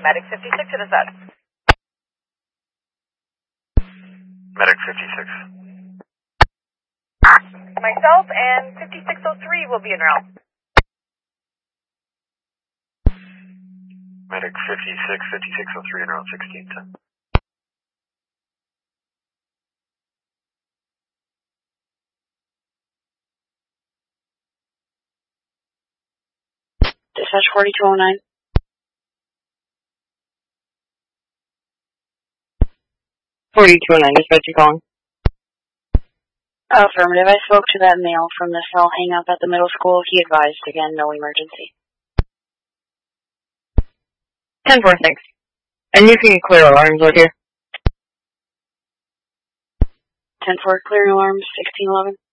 Medic 56 to the set. Medic 56. Myself and 5603 will be en route. Medic 56, 5603 en route 1610. Dispatch 4209. 4209, dispatch, you calling? Affirmative. I spoke to that male from the cell hang-up at the middle school. He advised, again, no emergency. 10-4, thanks. And you can clear alarms over here. 10-4, clearing alarms, 1611.